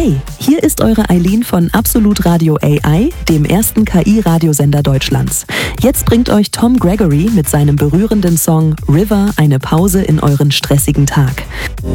Hi, hier ist eure Eileen von Absolut Radio AI, dem ersten KI-Radiosender Deutschlands. Jetzt bringt euch Tom Gregory mit seinem berührenden Song River eine Pause in euren stressigen Tag.